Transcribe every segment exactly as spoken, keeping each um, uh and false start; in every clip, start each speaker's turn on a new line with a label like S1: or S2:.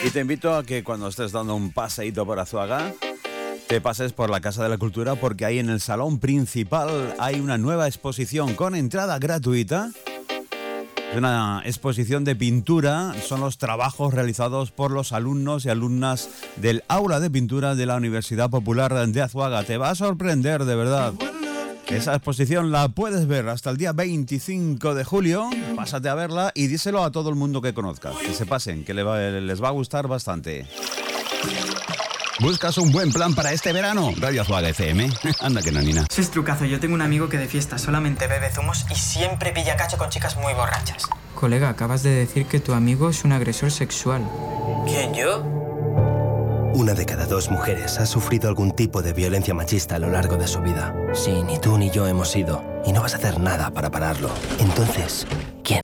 S1: Y te invito a que cuando estés dando un paseíto por Azuaga, te pases por la Casa de la Cultura, porque ahí en el salón principal hay una nueva exposición con entrada gratuita. Es una exposición de pintura, son los trabajos realizados por los alumnos y alumnas del Aula de Pintura de la Universidad Popular de Azuaga. Te va a sorprender, de verdad. Esa exposición la puedes ver hasta el día veinticinco de julio. Pásate a verla y díselo a todo el mundo que conozcas. Que se pasen, que les va, les va a gustar bastante. ¿Buscas un buen plan para este verano? Radio Azuaga F M. Anda que no, Nina.
S2: Eso es trucazo. Yo tengo un amigo que de fiesta solamente bebe zumos y siempre pilla cacho con chicas muy borrachas.
S3: Colega, acabas de decir que tu amigo es un agresor sexual.
S2: ¿Quién, yo?
S4: Una de cada dos mujeres ha sufrido algún tipo de violencia machista a lo largo de su vida. Sí, ni tú ni yo hemos ido. Y no vas a hacer nada para pararlo. Entonces, ¿quién?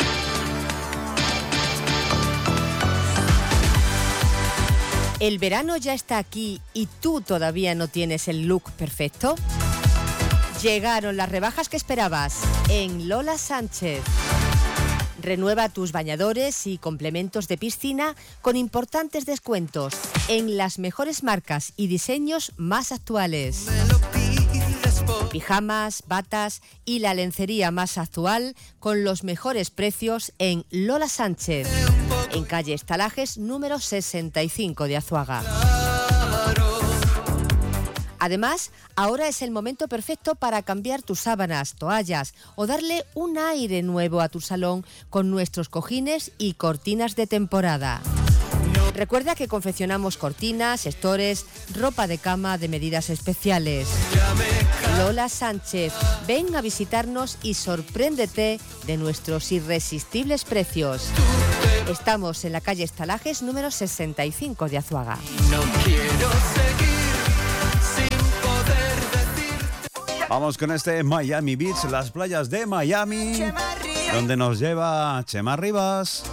S5: ¿El verano ya está aquí y tú todavía no tienes el look perfecto? Llegaron las rebajas que esperabas en Lola Sánchez. Renueva tus bañadores y complementos de piscina con importantes descuentos en las mejores marcas y diseños más actuales. Pijamas, batas y la lencería más actual con los mejores precios en Lola Sánchez, en calle Estalajes número sesenta y cinco de Azuaga. Además, ahora es el momento perfecto para cambiar tus sábanas, toallas o darle un aire nuevo a tu salón con nuestros cojines y cortinas de temporada. Recuerda que confeccionamos cortinas, estores, ropa de cama de medidas especiales. Lola Sánchez, ven a visitarnos y sorpréndete de nuestros irresistibles precios. Estamos en la calle Estalajes número sesenta y cinco de Azuaga.
S6: No quiero seguir sin poder decirte.
S1: Vamos con este Miami Beach, las playas de Miami, donde nos lleva Chema Rivas.